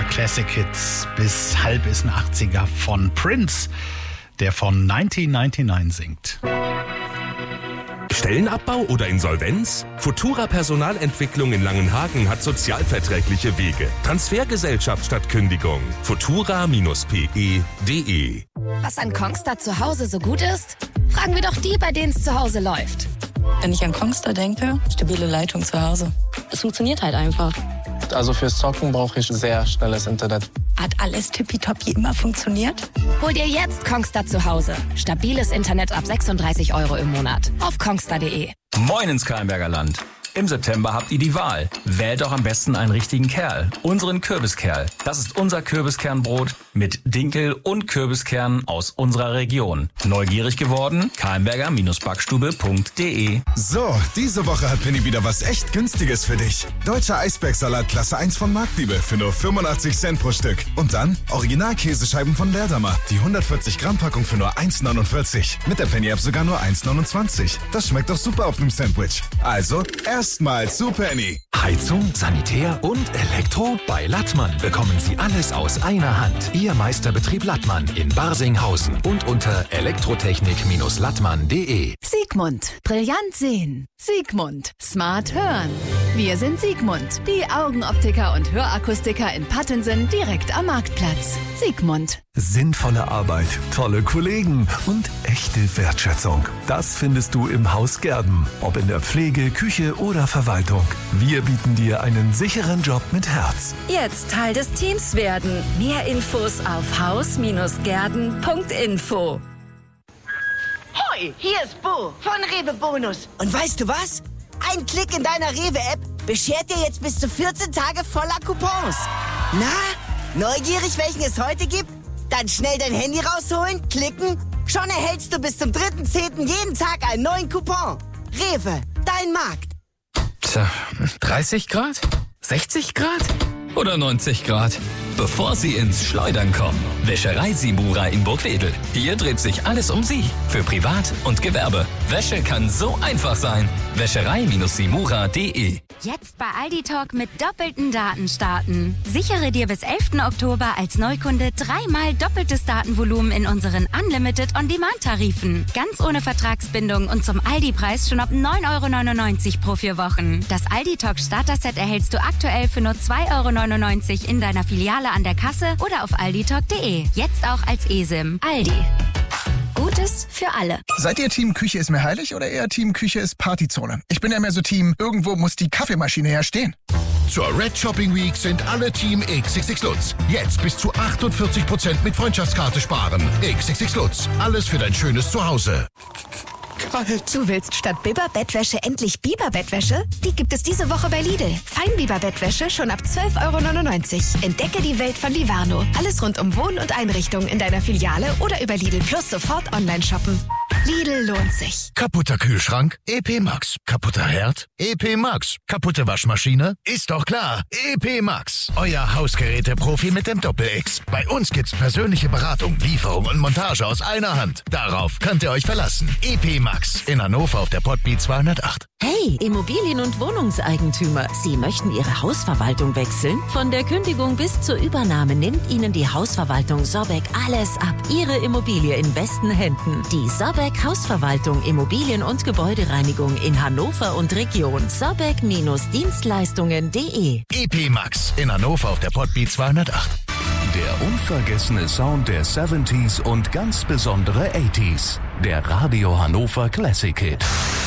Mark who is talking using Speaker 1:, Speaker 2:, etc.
Speaker 1: Classic Hits. Bis halb ist ein 80er von Prince, der von 1999 singt.
Speaker 2: Stellenabbau oder Insolvenz? Futura Personalentwicklung in Langenhagen hat sozialverträgliche Wege. Transfergesellschaft statt Kündigung. futura-pe.de.
Speaker 3: Was an Kongstar zu Hause so gut ist? Fragen wir doch die, bei denen es zu Hause läuft.
Speaker 4: Wenn ich an Kongstar denke, stabile Leitung zu Hause. Es funktioniert halt einfach.
Speaker 5: Also fürs Zocken brauche ich sehr schnelles Internet.
Speaker 4: Hat alles tippitoppi immer funktioniert?
Speaker 3: Hol dir jetzt Kongstar zu Hause. Stabiles Internet ab 36 € im Monat. Auf kongstar.de.
Speaker 6: Moin ins Kahlenberger Land. Im September habt ihr die Wahl. Wählt doch am besten einen richtigen Kerl. Unseren Kürbiskerl. Das ist unser Kürbiskernbrot mit Dinkel und Kürbiskernen aus unserer Region. Neugierig geworden? kahlenberger-backstube.de.
Speaker 7: So, diese Woche hat Penny wieder was echt Günstiges für dich. Deutscher Eisbergsalat Klasse 1 von Marktliebe für nur 85 Cent pro Stück. Und dann Original-Käsescheiben von Leerdammer. Die 140 Gramm Packung für nur 1,49. Mit der Penny-App sogar nur 1,29. Das schmeckt doch super auf einem Sandwich. Also, erstmal zu Penny.
Speaker 8: Heizung, Sanitär und Elektro? Bei Lattmann bekommen Sie alles aus einer Hand. Ihr Meisterbetrieb Lattmann in Barsinghausen und unter elektrotechnik-lattmann.de.
Speaker 9: Sigmund. Brillant sehen. Sigmund. Smart hören. Wir sind Sigmund. Die Augenoptiker und Hörakustiker in Pattensen direkt am Marktplatz. Sigmund.
Speaker 8: Sinnvolle Arbeit, tolle Kollegen und echte Wertschätzung. Das findest du im Haus Gerden. Ob in der Pflege, Küche oder Verwaltung. Wir bieten dir einen sicheren Job mit Herz.
Speaker 10: Jetzt Teil des Teams werden. Mehr Infos auf haus-gerden.info.
Speaker 11: Hoi, hier ist Bo von Rewe Bonus. Und weißt du was? Ein Klick in deiner Rewe-App beschert dir jetzt bis zu 14 Tage voller Coupons. Na, neugierig, welchen es heute gibt? Dann schnell dein Handy rausholen, klicken. Schon erhältst du bis zum 3.10. jeden Tag einen neuen Coupon. Rewe, dein Markt.
Speaker 12: Tja, 30 Grad? 60 Grad? Oder 90 Grad? Bevor Sie ins Schleudern kommen, Wäscherei Simura in Burgwedel. Hier dreht sich alles um Sie. Für Privat und Gewerbe. Wäsche kann so einfach sein. Wäscherei-simura.de.
Speaker 13: Jetzt bei Aldi Talk mit doppelten Daten starten. Sichere dir bis 11. Oktober als Neukunde 3-mal doppeltes Datenvolumen in unseren Unlimited On-Demand-Tarifen. Ganz ohne Vertragsbindung und zum Aldi-Preis schon ab 9,99 € pro 4 Wochen. Das Aldi Talk Starter-Set erhältst du aktuell für nur 2,99 € in deiner Filiale an der Kasse oder auf alditalk.de. Jetzt auch als eSIM. Aldi. Gutes für alle.
Speaker 14: Seid ihr Team Küche ist mir heilig oder eher Team Küche ist Partyzone? Ich bin ja mehr so Team, irgendwo muss die Kaffeemaschine ja stehen.
Speaker 15: Zur Red Shopping Week sind alle Team XXX Lutz. Jetzt bis zu 48% mit Freundschaftskarte sparen. XXX Lutz. Alles für dein schönes Zuhause.
Speaker 9: Du willst statt Biber-Bettwäsche endlich Biber-Bettwäsche? Die gibt es diese Woche bei Lidl. Feinbiber-Bettwäsche schon ab 12,99 €. Entdecke die Welt von Livarno. Alles rund um Wohn- und Einrichtung in deiner Filiale oder über Lidl Plus sofort online shoppen. Lidl lohnt sich.
Speaker 15: Kaputter Kühlschrank? EP Max. Kaputter Herd? EP Max. Kaputte Waschmaschine? Ist doch klar. EP Max. Euer Hausgeräte-Profi mit dem Doppel-X. Bei uns gibt's persönliche Beratung, Lieferung und Montage aus einer Hand. Darauf könnt ihr euch verlassen. EP Max. In Hannover auf der Pottby 208.
Speaker 16: Hey, Immobilien- und Wohnungseigentümer, Sie möchten Ihre Hausverwaltung wechseln? Von der Kündigung bis zur Übernahme nimmt Ihnen die Hausverwaltung Sobek alles ab. Ihre Immobilie in besten Händen. Die Sobek Hausverwaltung, Immobilien- und Gebäudereinigung in Hannover und Region. Sobek-Dienstleistungen.de.
Speaker 15: EP Max in Hannover auf der Pottby 208.
Speaker 8: Der unvergessene Sound der 70s und ganz besondere 80s. Der Radio Hannover Classic Hit.